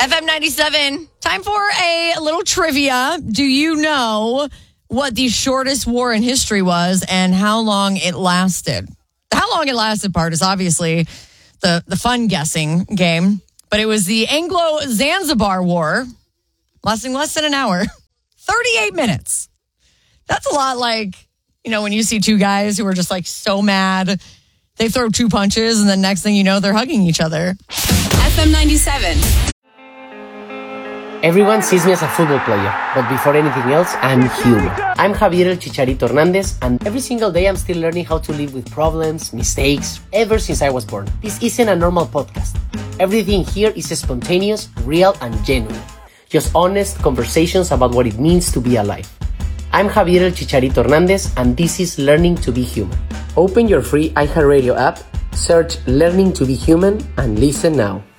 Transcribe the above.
FM 97. Time for a little trivia. Do you know what the shortest war in history was and how long it lasted? How long it lasted part is obviously the fun guessing game, but it was the Anglo-Zanzibar War, lasting less than an hour, 38 minutes. That's a lot like, when you see two guys who are just like so mad, they throw two punches and the next thing you know, they're hugging each other. FM 97. Everyone sees me as a football player, but before anything else, I'm human. I'm Javier El Chicharito Hernandez, and every single day I'm still learning how to live with problems, mistakes, ever since I was born. This isn't a normal podcast. Everything here is spontaneous, real, and genuine. Just honest conversations about what it means to be alive. I'm Javier El Chicharito Hernandez, and this is Learning to be Human. Open your free iHeartRadio app, search Learning to be Human, and listen now.